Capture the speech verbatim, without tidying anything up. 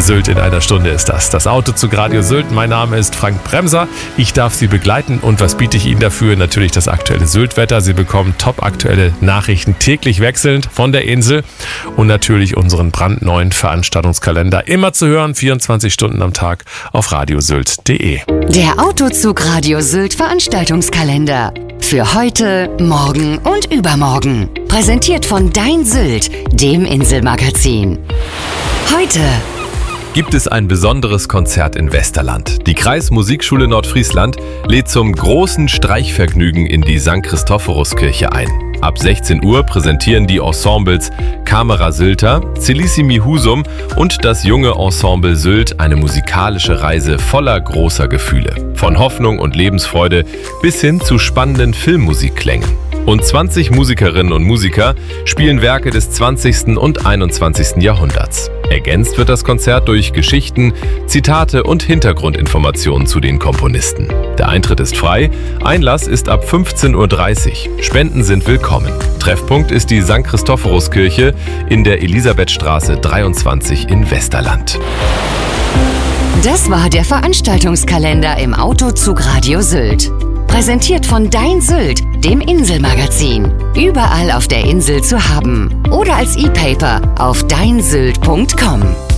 Sylt in einer Stunde ist das. Das Autozug Radio Sylt. Mein Name ist Frank Bremser. Ich darf Sie begleiten. Und was biete ich Ihnen dafür? Natürlich das aktuelle Sylt-Wetter. Sie bekommen top-aktuelle Nachrichten täglich wechselnd von der Insel. Und natürlich unseren brandneuen Veranstaltungskalender. Immer zu hören, vierundzwanzig Stunden am Tag auf radiosylt punkt de. Der Autozug Radio Sylt Veranstaltungskalender. Für heute, morgen und übermorgen. Präsentiert von Dein Sylt, dem Inselmagazin. Heute gibt es ein besonderes Konzert in Westerland. Die Kreismusikschule Nordfriesland lädt zum großen Streichvergnügen in die Sankt Christophoruskirche ein. Ab sechzehn Uhr präsentieren die Ensembles Camera Sylter, Celissimi Husum und das junge Ensemble Sylt eine musikalische Reise voller großer Gefühle. Von Hoffnung und Lebensfreude bis hin zu spannenden Filmmusikklängen. Und zwanzig Musikerinnen und Musiker spielen Werke des zwanzigsten und einundzwanzigsten Jahrhunderts. Ergänzt wird das Konzert durch Geschichten, Zitate und Hintergrundinformationen zu den Komponisten. Der Eintritt ist frei, Einlass ist ab fünfzehn Uhr dreißig. Spenden sind willkommen. Treffpunkt ist die Sankt Christophoruskirche in der Elisabethstraße dreiundzwanzig in Westerland. Das war der Veranstaltungskalender im Autozug Radio Sylt. Präsentiert von Dein Sylt, dem Inselmagazin. Überall auf der Insel zu haben. Oder als E-Paper auf dein sylt punkt com.